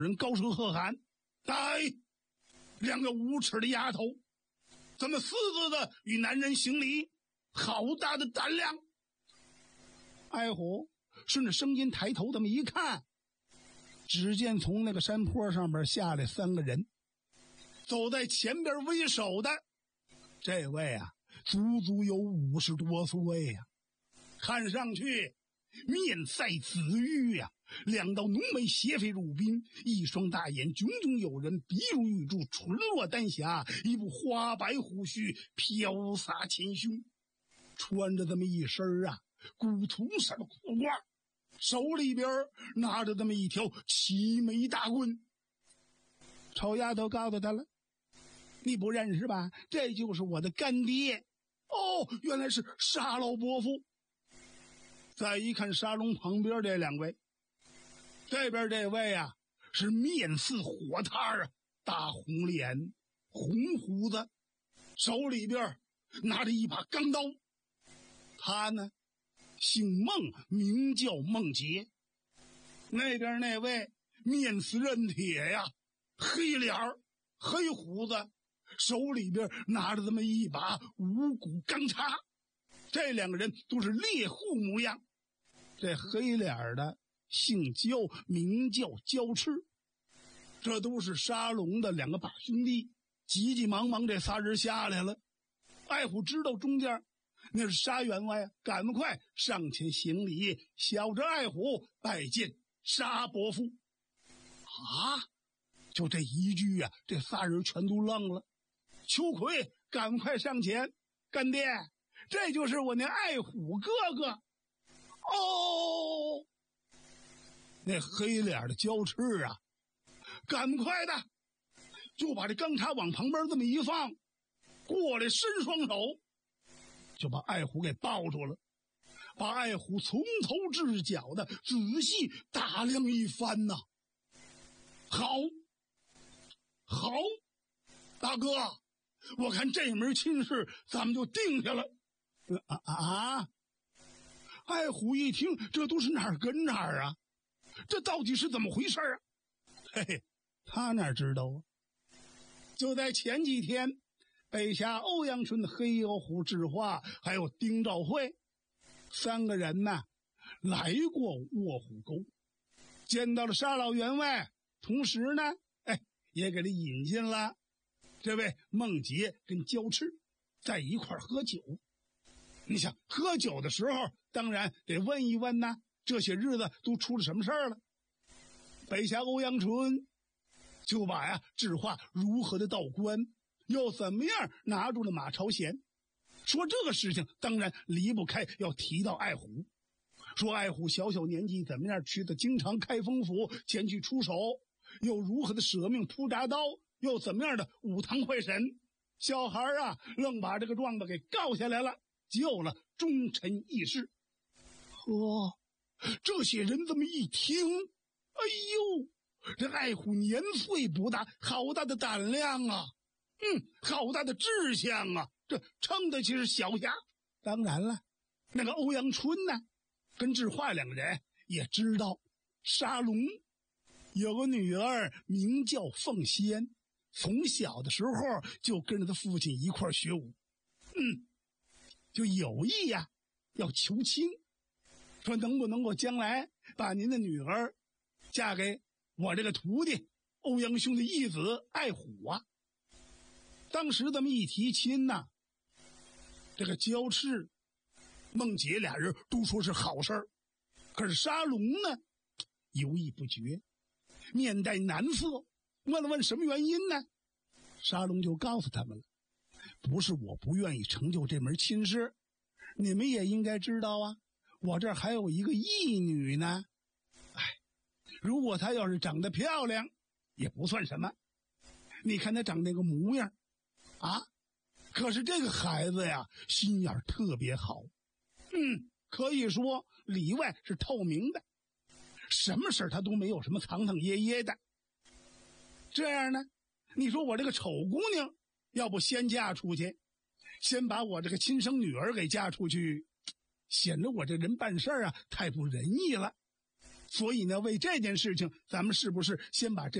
人高声喝喊：“哎，两个无耻的丫头，怎么私自的与男人行礼？好大的胆量！”艾虎顺着声音抬头这么一看，只见从那个山坡上边下来3个人，走在前边为首的这位啊，足足有50多岁呀，看上去面赛紫玉呀，两道浓眉斜飞如冰，一双大眼炯炯有人，鼻如玉柱，唇若丹霞，一副花白胡须飘洒前胸，穿着这么一身古铜色的裤褂，手里边拿着这么一条齐眉大棍。丑丫头告诉他了：“你不认识吧？这就是我的干爹。”哦，原来是沙老伯父。再一看沙龙旁边这2位，这边这位是面似火炭大红脸，红胡子，手里边拿着一把钢刀。他呢姓孟，名叫孟杰。那边那位面似刃铁黑脸黑胡子，手里边拿着这么一把五谷钢叉。这2个人都是猎户模样。这黑脸的姓焦，名叫焦赤。这都是沙龙的2个把兄弟。急急忙忙这仨人下来了。艾虎知道中间那是沙员外赶快上前行礼，小着艾虎拜见沙伯父。就这一句这仨人全都愣了。秋葵赶快上前：“干爹，这就是我那艾虎哥哥。”哦，那黑脸的焦赤赶快的就把这钢叉往旁边这么一放，过来伸双手就把艾虎给抱住了，把艾虎从头至脚的仔细打量一番好，大哥，我看这门亲事咱们就定下了。艾虎一听，这都是哪儿跟哪儿这到底是怎么回事嘿嘿，他哪知道就在前几天，北峡欧阳春、黑腰虎智化还有丁兆会3个人来过卧虎沟，见到了沙老员外，同时呢也给他引进了这位孟杰跟焦赤在一块喝酒。你想喝酒的时候当然得问一问这些日子都出了什么事儿了。北峡欧阳春就把智化如何的到关，又怎么样拿住了马朝贤，说这个事情当然离不开要提到艾虎，说艾虎小年纪怎么样去的京城开封府前去出手，又如何的舍命扑铡刀，又怎么样的武堂会审，小孩愣把这个状子给告下来了，救了忠臣义士。这些人这么一听，哎呦，这艾虎年岁不大，好大的胆量好大的志向这称得起是小侠。当然了，那个欧阳春跟智化2个人也知道沙龙有个女儿名叫凤仙，从小的时候就跟着他父亲一块学武，就有意要求亲，说能不能够将来把您的女儿嫁给我这个徒弟欧阳兄的义子艾虎当时这么一提亲这个焦赤、孟杰俩人都说是好事儿，可是沙龙呢犹豫不决，面带难色，问了问什么原因呢？沙龙就告诉他们了，不是我不愿意成就这门亲事，你们也应该知道我这儿还有一个义女呢。如果她要是长得漂亮也不算什么，你看她长那个模样可是这个孩子心眼特别好，可以说里外是透明的，什么事她都没有什么藏藏掖掖的。这样呢，你说我这个丑姑娘要不先嫁出去，先把我这个亲生女儿给嫁出去，显得我这人办事太不仁义了。 所以呢，为这件事情，咱们是不是先把这